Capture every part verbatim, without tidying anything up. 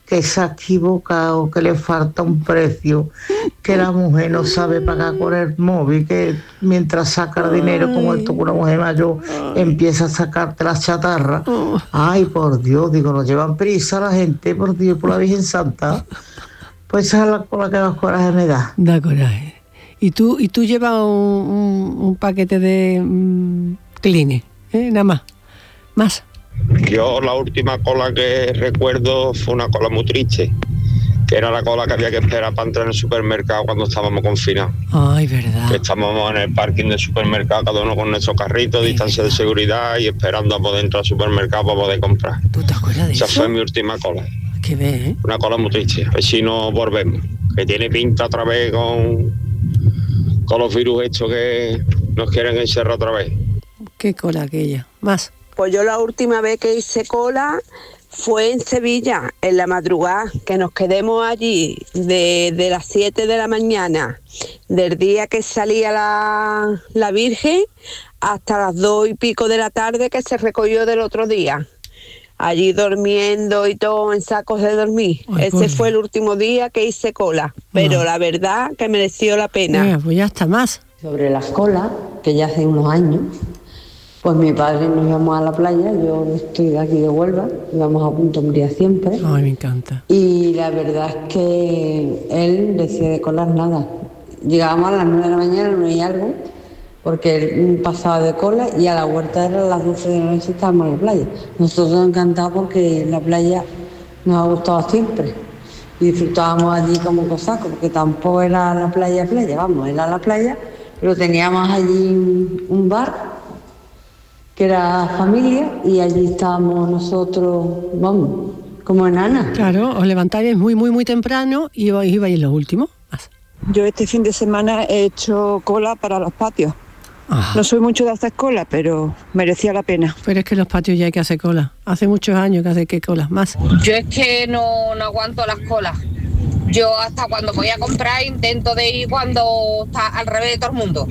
que se ha equivocado, que le falta un precio, que la mujer no sabe pagar con el móvil, que mientras saca el dinero, como esto con una mujer mayor, empieza a sacarte la chatarra. Ay, por Dios, digo, nos llevan prisa la gente, por Dios, por la Virgen Santa. Pues esa es la cola que más coraje me da. Da coraje. ¿Y tú, y tú llevas un, un, un paquete de um, Kleenex? ¿Eh? Nada más. Más. Yo la última cola que recuerdo fue una cola muy triste, que era la cola que había que esperar para entrar en el supermercado cuando estábamos confinados. Ay, verdad. Que estábamos en el parking del supermercado, cada uno con nuestro carrito, distancia de seguridad y esperando a poder entrar al supermercado para poder comprar. ¿Tú te acuerdas de Esa eso? fue mi última cola. Qué ves, ¿eh? Una cola muy triste. A ver si no volvemos. Que tiene pinta otra vez con, con los virus estos que nos quieren encerrar otra vez. Qué cola aquella. Más. Pues yo la última vez que hice cola fue en Sevilla, en la madrugada, que nos quedemos allí de, de las siete de la mañana, del día que salía la, la Virgen, hasta las dos y pico de la tarde que se recogió del otro día. Allí durmiendo y todo en sacos de dormir. Ay, Ese fue el último día que hice cola, pero Ah. la verdad que mereció la pena. Eh, pues ya está más. Sobre las colas, que ya hace unos años, pues mi padre nos íbamos a la playa, yo estoy de aquí de Huelva, íbamos a Punta Umbría siempre. Ay, me encanta. Y la verdad es que él decía de colas nada. Llegábamos a las nueve de la mañana, no hay algo, porque él pasaba de cola y a la huerta eran las doce de la noche, estábamos en la playa. Nosotros nos encantaba porque la playa nos ha gustado siempre. Y disfrutábamos allí como cosacos, porque tampoco era la playa playa, vamos, era la playa, pero teníamos allí un bar que era familia y allí estábamos nosotros, vamos, como enanas. Claro, os levantáis muy, muy, muy temprano y ibais, ibais en los últimos. Más. Yo este fin de semana he hecho cola para los patios. Ah. No soy mucho de hacer cola, pero merecía la pena. Pero es que en los patios ya hay que hacer cola. Hace muchos años que hace que colas. Más. Yo es que no, no aguanto las colas. Yo hasta cuando voy a comprar intento de ir cuando está al revés de todo el mundo.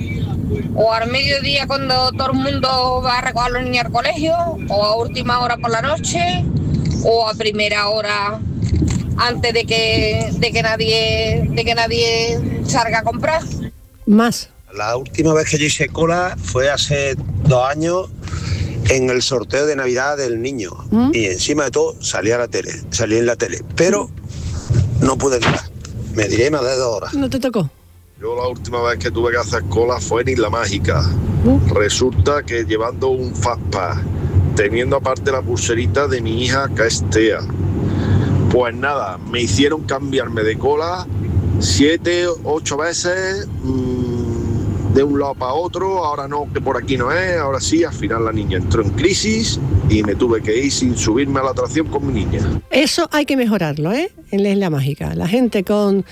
O al mediodía cuando todo el mundo va a recoger a los niños al colegio, o a última hora por la noche, o a primera hora antes de que, de que nadie, de que nadie salga a comprar. Más. La última vez que yo hice cola fue hace dos años en el sorteo de Navidad del niño. ¿Mm? Y encima de todo salí a la tele, salí en la tele, pero no pude entrar. Me diré más de dos horas. ¿No te tocó? Yo la última vez que tuve que hacer cola fue en Isla Mágica. Uh. Resulta que llevando un Fastpass, teniendo aparte la pulserita de mi hija que es Tea. Pues nada, me hicieron cambiarme de cola siete, ocho veces, mmm, de un lado para otro, ahora no, que por aquí no es, ahora sí, al final la niña entró en crisis y me tuve que ir sin subirme a la atracción con mi niña. Eso hay que mejorarlo, ¿eh? En la Isla Mágica. La gente con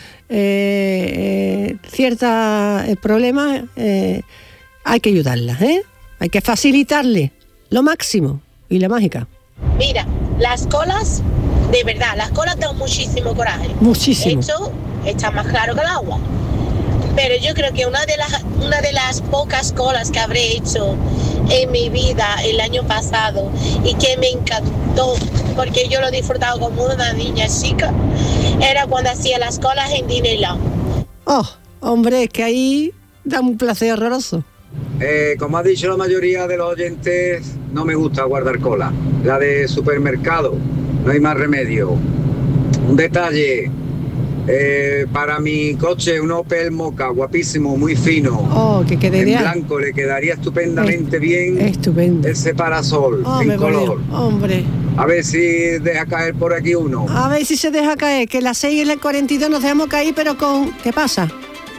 eh, eh, ciertos problemas eh, hay que ayudarla, ¿eh? Hay que facilitarle lo máximo. Isla Mágica. Mira, las colas, de verdad, las colas dan muchísimo coraje. Muchísimo. Esto está más claro que el agua. Pero yo creo que una de las una de las pocas colas que habré hecho en mi vida el año pasado y que me encantó porque yo lo he disfrutado como una niña chica era cuando hacía las colas en Disneyland. Oh, hombre, es que ahí da un placer horroroso. Eh, como ha dicho la mayoría de los oyentes, no me gusta guardar cola. La de supermercado, no hay más remedio. Un detalle. Eh, para mi coche un Opel Mokka, guapísimo, muy fino. Oh, que quedaría en blanco, le quedaría estupendamente Est- bien. Estupendo. Ese parasol Oh, en me color. valió. Hombre. A ver si deja caer por aquí uno. A ver si se deja caer, que las seis y las cuarenta y dos nos dejamos caer, pero con... ¿Qué pasa?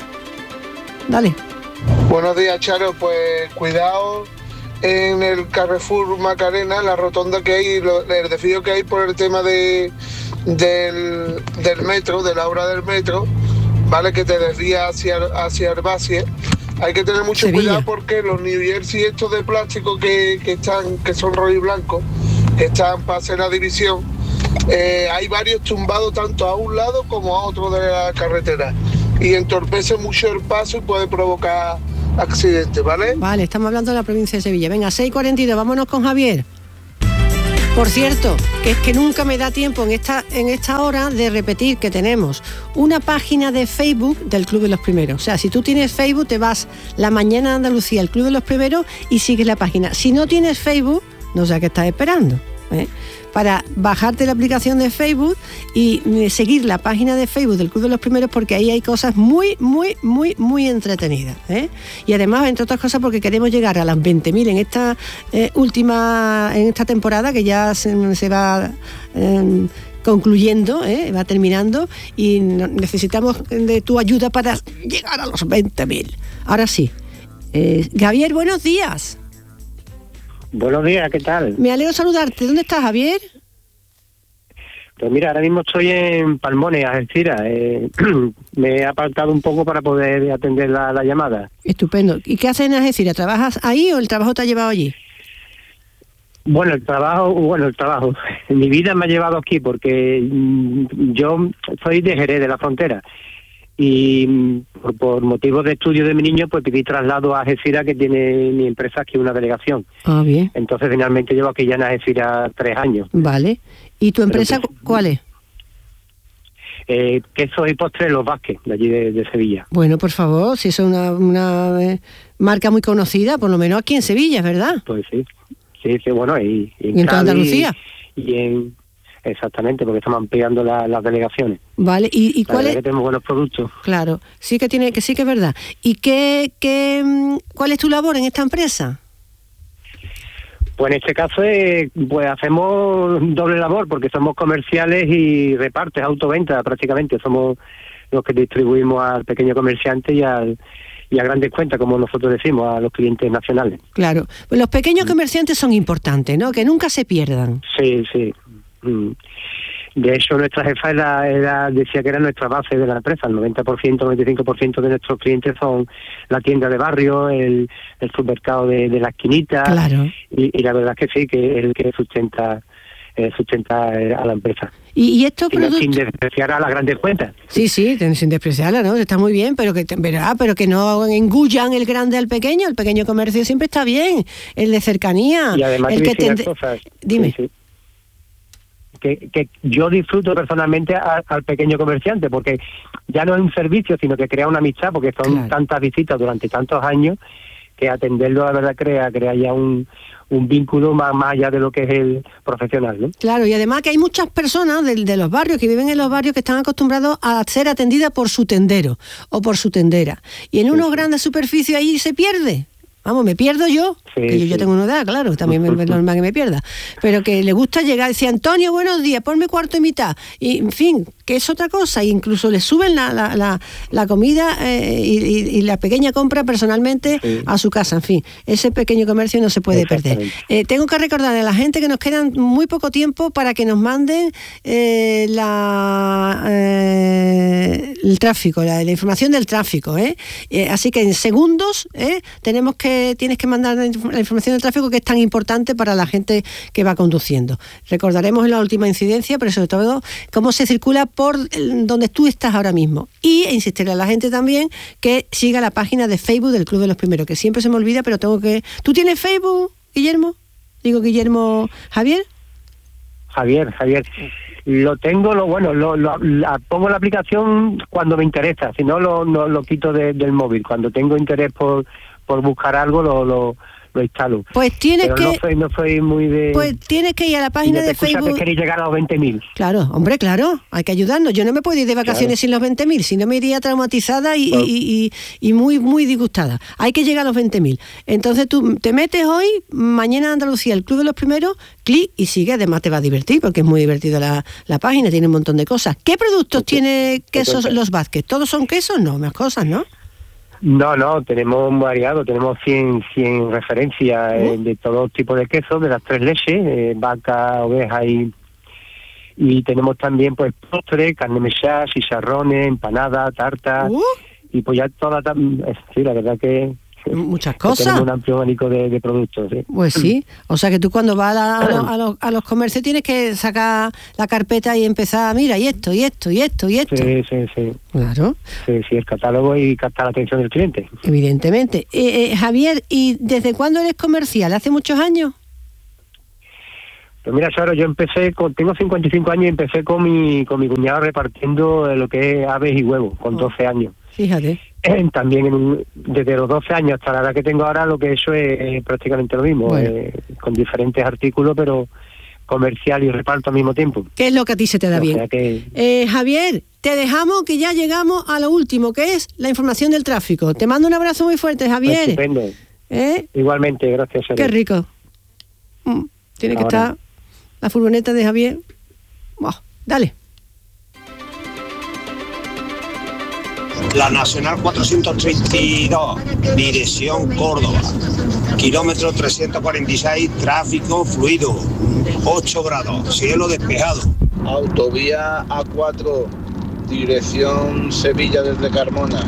Dale. Buenos días, Charo. Pues cuidado en el Carrefour Macarena, la rotonda que hay, el desvío que hay por el tema de del, del metro, de la obra del metro, vale, que te desvía hacia, hacia Herbacie. Hay que tener mucho Sevilla. cuidado porque los New Jersey estos de plástico que, que están, que son rojo y blanco, que están para hacer la división, eh, hay varios tumbados tanto a un lado como a otro de la carretera y entorpece mucho el paso y puede provocar accidentes, ¿vale? Vale, estamos hablando de la provincia de Sevilla. Venga, seis y cuarenta y dos, vámonos con Javier. Por cierto, que es que nunca me da tiempo en esta, en esta hora de repetir que tenemos una página de Facebook del Club de los Primeros. O sea, si tú tienes Facebook, te vas La Mañana de Andalucía, el Club de los Primeros, y sigues la página. Si no tienes Facebook, no sé a qué estás esperando, ¿eh? Para bajarte la aplicación de Facebook y seguir la página de Facebook del Club de los Primeros, porque ahí hay cosas muy, muy, muy, muy entretenidas, ¿eh? Y además, entre otras cosas, porque queremos llegar a las veinte mil en esta eh, última, en esta temporada, que ya se, se va eh, concluyendo, ¿eh? Va terminando, y no, necesitamos de tu ayuda para llegar a los veinte mil. Ahora sí. Eh, Javier, buenos días. Buenos días, ¿qué tal? Me alegro saludarte. ¿Dónde estás, Javier? Pues mira, ahora mismo estoy en Palmones, Algeciras. Eh, me he apartado un poco para poder atender la, la llamada. Estupendo. ¿Y qué haces en Algeciras? ¿Trabajas ahí o el trabajo te ha llevado allí? Bueno, el trabajo, bueno, el trabajo. Mi vida me ha llevado aquí porque mm, yo soy de Jerez, de la Frontera. Y por, por motivos de estudio de mi niño, pues pedí traslado a Algeciras, que tiene mi empresa aquí una delegación. Ah, bien. Entonces, finalmente llevo aquí ya en Algeciras tres años. Vale. ¿Y tu empresa Pero, cuál es? Eh, quesos y postres Los Vázquez, de allí de, de Sevilla. Bueno, por favor, si es una, una eh, marca muy conocida, por lo menos aquí en Sevilla, ¿verdad? Pues sí, sí, sí, bueno, y, y en, ¿Y en toda Andalucía? Y en... Exactamente, porque estamos ampliando la, las delegaciones. Vale, ¿y, y cuál es? Que tenemos buenos productos. Claro, sí que tiene, que sí que es verdad. ¿Y qué, qué, cuál es tu labor en esta empresa? Pues en este caso, eh, pues hacemos doble labor, porque somos comerciales y repartes, autoventa prácticamente. Somos los que distribuimos al pequeño comerciante y al y a grandes cuentas, como nosotros decimos, a los clientes nacionales. Claro, pues los pequeños comerciantes son importantes, ¿no? Que nunca se pierdan. Sí, sí. De hecho, nuestra jefa era, era, decía que era nuestra base de la empresa. El noventa por ciento, noventa y cinco por ciento de nuestros clientes son la tienda de barrio, el, el supermercado de, de la esquinita. Claro. Y, y la verdad es que sí, que es el que sustenta eh, sustenta eh, a la empresa. ¿Y, y esto sin, sin despreciar a las grandes cuentas? Sí, sí, sin despreciarla, ¿no? Está muy bien, pero que, ¿verdad? Pero que no engullan el grande al pequeño. El pequeño comercio siempre está bien, el de cercanía. Y además el que te... cosas. Dime. Sí, sí. Que, que yo disfruto personalmente a, al pequeño comerciante, porque ya no es un servicio, sino que crea una amistad, porque son claro. tantas visitas durante tantos años, que atenderlo, la verdad, crea crea ya un, un vínculo más, más allá de lo que es el profesional, ¿no? Claro, y además que hay muchas personas de, de los barrios, que viven en los barrios, que están acostumbrados a ser atendidas por su tendero o por su tendera, y en sí, unos sí. grandes superficies ahí se pierde. Vamos, me pierdo yo, sí, que yo sí. ya tengo una edad, claro, también es normal que me pierda, pero que le gusta llegar, decía, Antonio, buenos días, ponme cuarto y mitad, y en fin, que es otra cosa, e incluso le suben la, la, la, la comida eh, y, y, y la pequeña compra personalmente sí. a su casa, en fin, ese pequeño comercio no se puede perder. Eh, tengo que recordarle a la gente que nos quedan muy poco tiempo para que nos manden eh, la, eh, el tráfico, la, la información del tráfico, ¿eh? Eh, así que en segundos eh, tenemos que tienes que mandar la información del tráfico, que es tan importante para la gente que va conduciendo. Recordaremos en la última incidencia, pero sobre todo cómo se circula por donde tú estás ahora mismo. Y insistirle a la gente también que siga la página de Facebook del Club de los Primeros, que siempre se me olvida, pero tengo que... ¿Tú tienes Facebook, Guillermo? Digo, Guillermo... ¿Javier? Javier, Javier. Lo tengo, lo bueno, lo, lo la, pongo la aplicación cuando me interesa, si no lo, no, lo quito de, del móvil. Cuando tengo interés por por buscar algo lo, lo, lo instalo. Pues tienes Pero que... no soy, no soy muy de... Pues tienes que ir a la página de Facebook... que queréis llegar a los veinte mil. Claro, hombre, claro, hay que ayudarnos. Yo no me puedo ir de vacaciones claro. sin los veinte mil, si no me iría traumatizada y, bueno. y, y, y muy muy disgustada. Hay que llegar a los veinte mil. Entonces tú te metes hoy, mañana Andalucía, el Club de los Primeros, clic y sigue. Además te va a divertir, porque es muy divertida la, la página, tiene un montón de cosas. ¿Qué productos okay. tiene quesos okay. Los Vázquez? ¿Todos son quesos? No, más cosas, ¿no? No, no, tenemos variado, tenemos cien, cien referencias eh, de todo tipo de quesos, de las tres leches, eh, vaca, oveja y y tenemos también pues postre, carne mechada, chicharrones, empanadas, tartas uh. y pues ya toda la, sí, la verdad que muchas cosas. Tenemos un amplio abanico de, de productos. ¿sí? Pues sí, o sea que tú cuando vas a, la, a, los, a, los, a los comercios tienes que sacar la carpeta y empezar, mira, y esto, y esto, y esto, y esto. Sí, sí, sí. Claro. Sí, sí, el catálogo y captar la atención del cliente. Evidentemente. Eh, eh, Javier, ¿y desde cuándo eres comercial? ¿Hace muchos años? Pues mira, Charo, yo empecé, con, tengo cincuenta y cinco años y empecé con mi con mi cuñado repartiendo lo que es aves y huevos, con Oh. doce años. Fíjate. Eh, también en un- desde los doce años hasta la edad que tengo ahora, lo que eso es eh, prácticamente lo mismo, Bueno. eh, con diferentes artículos, pero comercial y reparto al mismo tiempo. ¿Qué es lo que a ti se te da O bien? sea que, Eh, Javier, te dejamos que ya llegamos a lo último, que es la información del tráfico. Te mando un abrazo muy fuerte, Javier. estupendo. ¿Eh? Igualmente, gracias, Charo. Qué rico. Mm, tiene que Ahora. estar la furgoneta de Javier. Buah, dale. La Nacional cuatrocientos treinta y dos, dirección Córdoba. Kilómetro trescientos cuarenta y seis, tráfico fluido. ocho grados, cielo despejado. Autovía A cuatro, dirección Sevilla desde Carmona.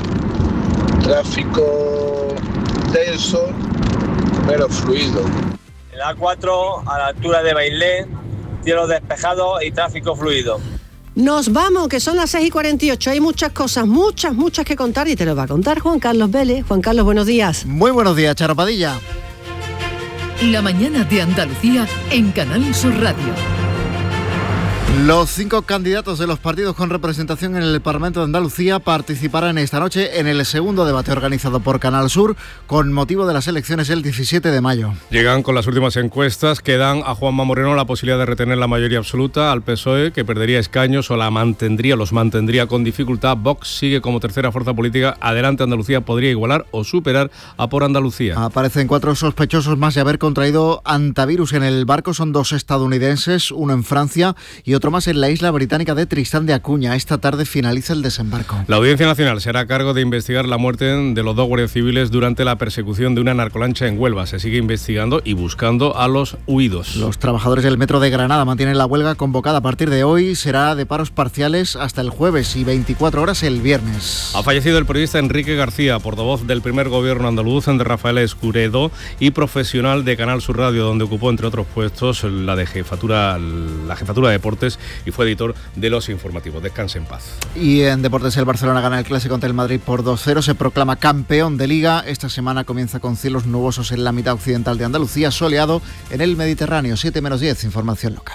Tráfico denso, pero fluido. El A cuatro a la altura de Bailén, cielo despejado y tráfico fluido. Nos vamos, que son las seis y cuarenta y ocho. Hay muchas cosas, muchas, muchas que contar y te lo va a contar Juan Carlos Vélez. Juan Carlos, buenos días. Muy buenos días, Charo Padilla. La mañana de Andalucía en Canal Sur Radio. Los cinco candidatos de los partidos con representación en el Parlamento de Andalucía participarán esta noche en el segundo debate organizado por Canal Sur con motivo de las elecciones el diecisiete de mayo. Llegan con las últimas encuestas que dan a Juanma Moreno la posibilidad de retener la mayoría absoluta, al P S O E, que perdería escaños o la mantendría, los mantendría con dificultad. Vox sigue como tercera fuerza política. Adelante Andalucía podría igualar o superar a Por Andalucía. Aparecen cuatro sospechosos más de haber contraído antivirus en el barco. Son dos estadounidenses, uno en Francia y otro más en la isla británica de Tristán de Acuña. Esta tarde finaliza el desembarco. La Audiencia Nacional será a cargo de investigar la muerte de los dos guardias civiles durante la persecución de una narcolancha en Huelva. Se sigue investigando y buscando a los huidos. Los trabajadores del Metro de Granada mantienen la huelga convocada a partir de hoy. Será de paros parciales hasta el jueves y veinticuatro horas el viernes. Ha fallecido el periodista Enrique García, portavoz del primer gobierno andaluz de Rafael Escuredo y profesional de Canal Sur Radio, donde ocupó, entre otros puestos, la de jefatura, la jefatura de deportes y fue editor de los informativos. Descanse en paz. Y en deportes, el Barcelona gana el clásico ante el Madrid por dos cero, se proclama campeón de Liga. Esta semana comienza con cielos nubosos en la mitad occidental de Andalucía, soleado en el Mediterráneo. siete menos diez, información local.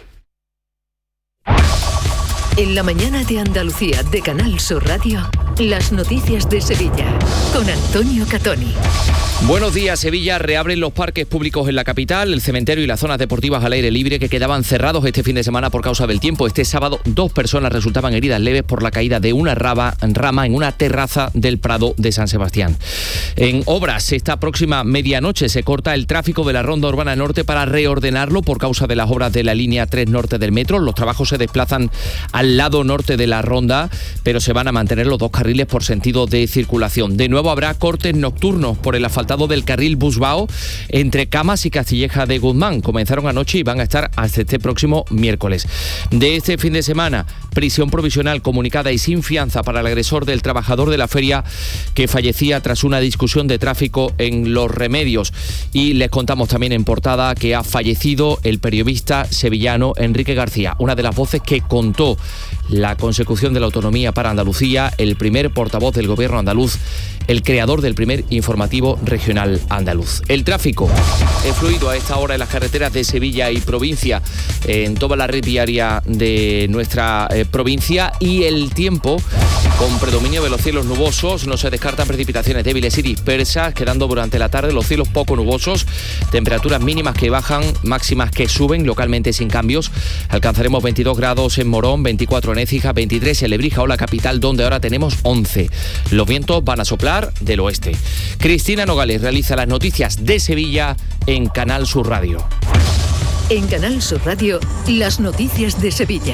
En la mañana de Andalucía de Canal Sur Radio, las noticias de Sevilla con Antonio Catoni. Buenos días. Sevilla reabren los parques públicos en la capital, el cementerio y las zonas deportivas al aire libre que quedaban cerrados este fin de semana por causa del tiempo. Este sábado dos personas resultaban heridas leves por la caída de una rama, rama en una terraza del Prado de San Sebastián. En obras, esta próxima medianoche se corta el tráfico de la Ronda Urbana Norte para reordenarlo por causa de las obras de la línea tres Norte del metro. Los trabajos se desplazan al lado norte de la ronda, pero se van a mantener los dos carriles por sentido de circulación. De nuevo habrá cortes nocturnos por el asfaltado del carril Busbao entre Camas y Castilleja de Guzmán. Comenzaron anoche y van a estar hasta este próximo miércoles. De este fin de semana, prisión provisional comunicada y sin fianza para el agresor del trabajador de la feria que fallecía tras una discusión de tráfico en Los Remedios. Y les contamos también en portada que ha fallecido el periodista sevillano Enrique García, una de las voces que contó la consecución de la autonomía para Andalucía, el primer portavoz del gobierno andaluz, el creador del primer informativo regional andaluz. El tráfico es fluido a esta hora en las carreteras de Sevilla y provincia, en toda la red viaria de nuestra eh, provincia, y el tiempo con predominio de los cielos nubosos. No se descartan precipitaciones débiles y dispersas, quedando durante la tarde los cielos poco nubosos, temperaturas mínimas que bajan, máximas que suben, localmente sin cambios. Alcanzaremos veintidós grados en Morón, veinticuatro en Écija, veintitrés en Lebrija o la capital, donde ahora tenemos once. Los vientos van a soplar del oeste. Cristina Nogales realiza las noticias de Sevilla en Canal Sur Radio. En Canal Sur Radio, las noticias de Sevilla.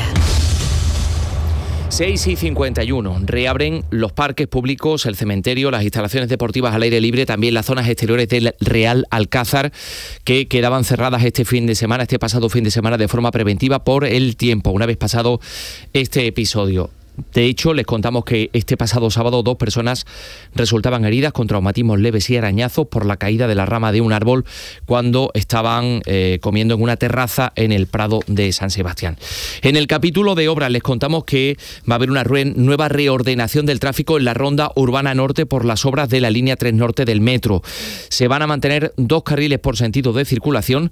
seis y cincuenta y uno. Reabren los parques públicos, el cementerio, las instalaciones deportivas al aire libre, también las zonas exteriores del Real Alcázar, que quedaban cerradas este fin de semana, este pasado fin de semana, de forma preventiva por el tiempo, una vez pasado este episodio. De hecho, les contamos que este pasado sábado dos personas resultaban heridas con traumatismos leves y arañazos por la caída de la rama de un árbol cuando estaban eh, comiendo en una terraza en el Prado de San Sebastián. En el capítulo de obras les contamos que va a haber una rue- nueva reordenación del tráfico en la Ronda Urbana Norte por las obras de la línea tres Norte del metro. Se van a mantener dos carriles por sentido de circulación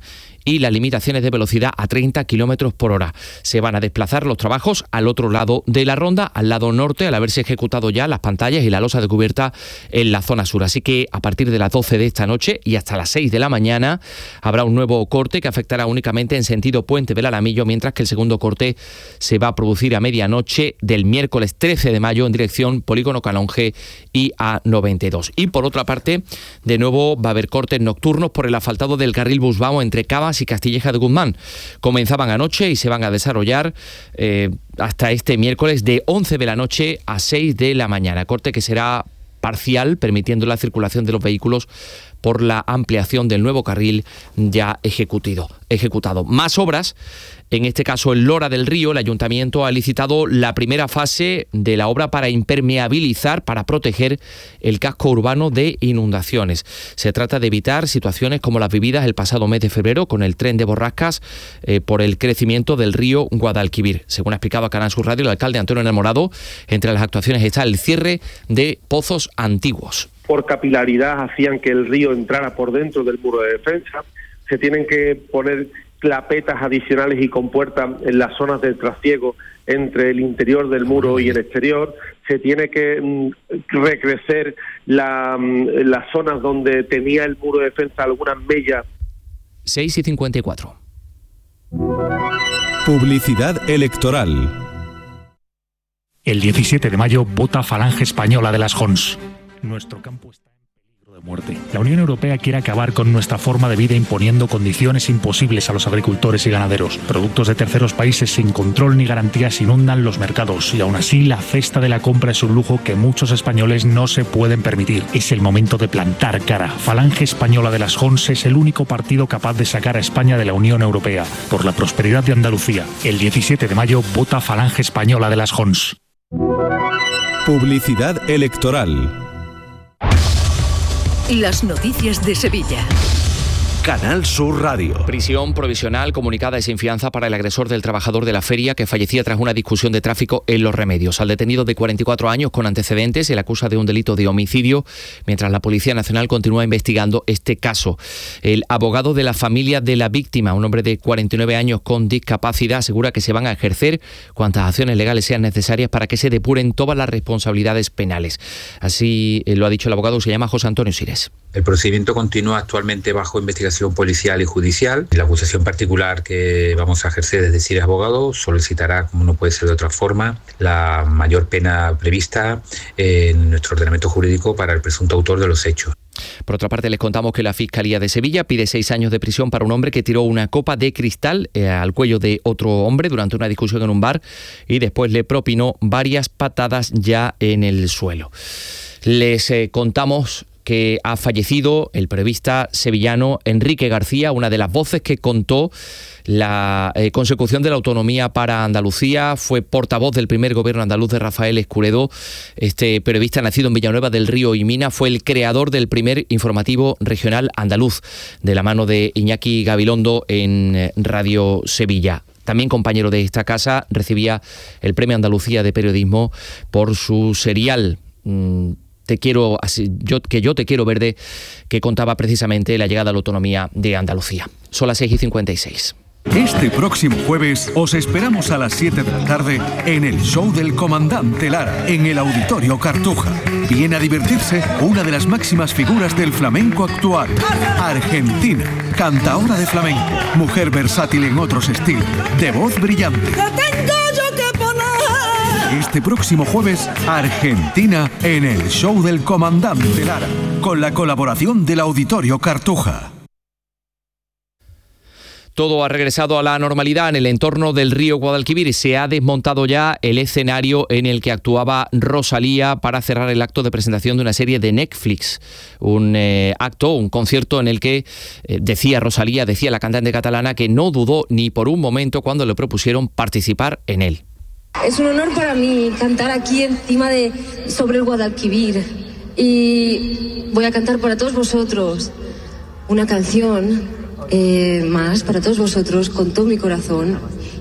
y las limitaciones de velocidad a treinta kilómetros por hora. Se van a desplazar los trabajos al otro lado de la ronda, al lado norte, al haberse ejecutado ya las pantallas y la losa de cubierta en la zona sur. Así que a partir de las doce de esta noche y hasta las seis de la mañana habrá un nuevo corte que afectará únicamente en sentido Puente del Alamillo, mientras que el segundo corte se va a producir a medianoche del miércoles trece de mayo en dirección Polígono Canonge y A noventa y dos. Y por otra parte, de nuevo va a haber cortes nocturnos por el asfaltado del carril Busbao entre Cabas y Castilleja de Guzmán. Comenzaban anoche y se van a desarrollar eh, hasta este miércoles de once de la noche a seis de la mañana. Corte que será parcial, permitiendo la circulación de los vehículos por la ampliación del nuevo carril ya ejecutado. ejecutado. Más obras, en este caso en Lora del Río, el Ayuntamiento ha licitado la primera fase de la obra para impermeabilizar, para proteger el casco urbano de inundaciones. Se trata de evitar situaciones como las vividas el pasado mes de febrero con el tren de borrascas eh, por el crecimiento del río Guadalquivir. Según ha explicado a Canal Sur Radio el alcalde Antonio Enamorado, entre las actuaciones está el cierre de pozos antiguos. Por capilaridad hacían que el río entrara por dentro del muro de defensa. Se tienen que poner clapetas adicionales y compuertas en las zonas de trasiego entre el interior del muro y el exterior. Se tiene que mm, recrecer la, mm, las zonas donde tenía el muro de defensa algunas mellas. seis y cincuenta y cuatro. Publicidad electoral. El diecisiete de mayo vota Falange Española de las Jons. Nuestro campo está en peligro de muerte. La Unión Europea quiere acabar con nuestra forma de vida imponiendo condiciones imposibles a los agricultores y ganaderos. Productos de terceros países sin control ni garantías inundan los mercados y aún así la cesta de la compra es un lujo que muchos españoles no se pueden permitir. Es el momento de plantar cara. Falange Española de las Jons es el único partido capaz de sacar a España de la Unión Europea. Por la prosperidad de Andalucía. El diecisiete de mayo vota Falange Española de las Jons. Publicidad electoral. Las noticias de Sevilla. Canal Sur Radio. Prisión provisional comunicada y sin fianza para el agresor del trabajador de la feria que fallecía tras una discusión de tráfico en Los Remedios. Al detenido de cuarenta y cuatro años con antecedentes se le acusa de un delito de homicidio, mientras la Policía Nacional continúa investigando este caso. El abogado de la familia de la víctima, un hombre de cuarenta y nueve años con discapacidad, asegura que se van a ejercer cuantas acciones legales sean necesarias para que se depuren todas las responsabilidades penales. Así lo ha dicho el abogado, se llama José Antonio Sires. El procedimiento continúa actualmente bajo investigación policial y judicial. La acusación particular que vamos a ejercer desde Sires Abogado solicitará, como no puede ser de otra forma, la mayor pena prevista en nuestro ordenamiento jurídico para el presunto autor de los hechos. Por otra parte, les contamos que la Fiscalía de Sevilla pide seis años de prisión para un hombre que tiró una copa de cristal eh, al cuello de otro hombre durante una discusión en un bar y después le propinó varias patadas ya en el suelo. Les eh, contamos que ha fallecido el periodista sevillano Enrique García, una de las voces que contó la eh, consecución de la autonomía para Andalucía. Fue portavoz del primer gobierno andaluz de Rafael Escuredo. Este periodista, nacido en Villanueva del Río y Mina, fue el creador del primer informativo regional andaluz, de la mano de Iñaki Gabilondo en Radio Sevilla. También compañero de esta casa, recibía el Premio Andalucía de Periodismo por su serial mmm, Te quiero, yo, que yo te quiero verde, que contaba precisamente la llegada a la autonomía de Andalucía. Son las seis y cincuenta y seis. Este próximo jueves os esperamos a las siete de la tarde en el show del Comandante Lara, en el Auditorio Cartuja. Viene a divertirse una de las máximas figuras del flamenco actual, Argentina, cantaora de flamenco, mujer versátil en otros estilos, de voz brillante. Este próximo jueves, Argentina en el show del Comandante Lara, con la colaboración del Auditorio Cartuja. Todo ha regresado a la normalidad en el entorno del río Guadalquivir y se ha desmontado ya el escenario en el que actuaba Rosalía para cerrar el acto de presentación de una serie de Netflix. Un eh, acto, un concierto en el que eh, decía Rosalía, decía la cantante catalana, que no dudó ni por un momento cuando le propusieron participar en él. Es un honor para mí cantar aquí encima de sobre el Guadalquivir y voy a cantar para todos vosotros una canción eh, más para todos vosotros con todo mi corazón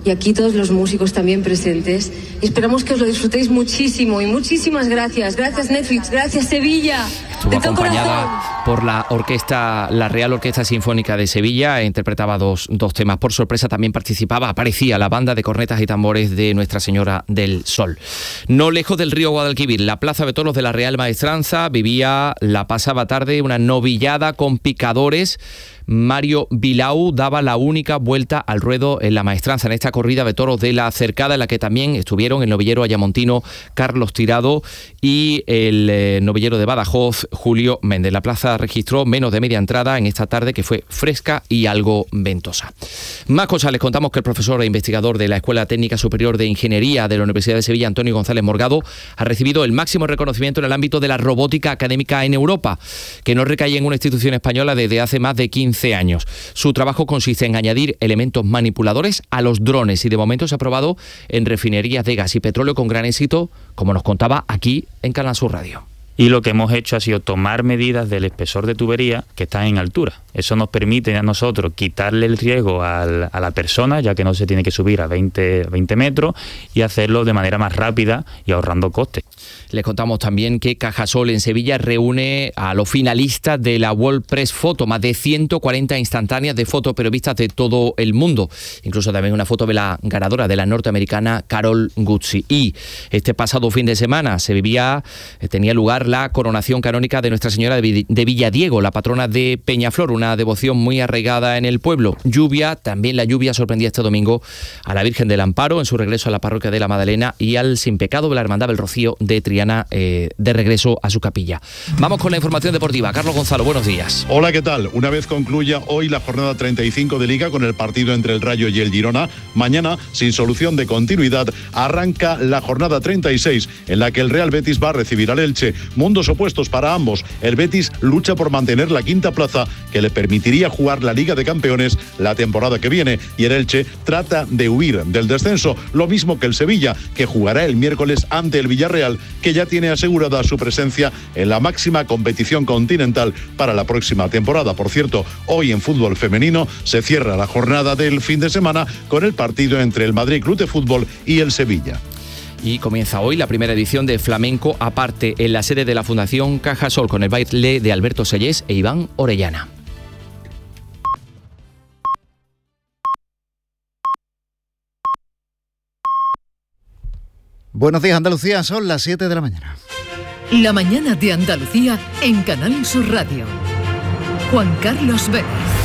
y aquí todos los músicos también presentes. Y esperamos que os lo disfrutéis muchísimo y muchísimas gracias. Gracias Netflix, gracias Sevilla. Estuvo acompañada por la orquesta, la Real Orquesta Sinfónica de Sevilla, interpretaba dos, dos temas. Por sorpresa también participaba, aparecía la banda de cornetas y tambores de Nuestra Señora del Sol. No lejos del río Guadalquivir, la Plaza de Toros de la Real Maestranza vivía la pasada tarde una novillada con picadores. Mario Vilau daba la única vuelta al ruedo en la Maestranza, en esta corrida de toros de la Cercada, en la que también estuvieron el novillero ayamontino Carlos Tirado y el eh, novillero de Badajoz, Julio Méndez. La plaza registró menos de media entrada en esta tarde, que fue fresca y algo ventosa. Más cosas, les contamos que el profesor e investigador de la Escuela Técnica Superior de Ingeniería de la Universidad de Sevilla, Antonio González Morgado, ha recibido el máximo reconocimiento en el ámbito de la robótica académica en Europa, que no recae en una institución española desde hace más de quince años. Su trabajo consiste en añadir elementos manipuladores a los drones y de momento se ha probado en refinerías de gas y petróleo con gran éxito, como nos contaba aquí en Canal Sur Radio. Y lo que hemos hecho ha sido tomar medidas del espesor de tubería que están en altura. Eso nos permite a nosotros quitarle el riesgo al, a la persona, ya que no se tiene que subir a veinte, veinte metros, y hacerlo de manera más rápida y ahorrando costes. Les contamos también que Cajasol en Sevilla reúne a los finalistas de la World Press Photo, más de ciento cuarenta instantáneas de fotoperiodistas de todo el mundo. Incluso también una foto de la ganadora, de la norteamericana Carol Guzzi. Y este pasado fin de semana se vivía, tenía lugar la coronación canónica de Nuestra Señora de Villadiego, la patrona de Peñaflor, una devoción muy arraigada en el pueblo. Lluvia, también la lluvia sorprendía este domingo a la Virgen del Amparo en su regreso a la parroquia de la Magdalena y al Sin Pecado de la Hermandad del Rocío de Triana, eh, de regreso a su capilla. Vamos con la información deportiva. Carlos Gonzalo, buenos días. Hola, ¿qué tal? Una vez concluya hoy la jornada treinta y cinco de Liga con el partido entre el Rayo y el Girona, mañana, sin solución de continuidad, arranca la jornada treinta y seis, en la que el Real Betis va a recibir al Elche. Mundos opuestos para ambos. El Betis lucha por mantener la quinta plaza que le permitiría jugar la Liga de Campeones la temporada que viene, y el Elche trata de huir del descenso, lo mismo que el Sevilla, que jugará el miércoles ante el Villarreal, que ya tiene asegurada su presencia en la máxima competición continental para la próxima temporada. Por cierto, hoy en fútbol femenino se cierra la jornada del fin de semana con el partido entre el Madrid Club de Fútbol y el Sevilla. Y comienza hoy la primera edición de Flamenco Aparte en la sede de la Fundación Cajasol, con el baile de Alberto Sellés e Iván Orellana. Buenos días, Andalucía, son las siete de la mañana. La mañana de Andalucía en Canal Sur Radio. Juan Carlos Vélez.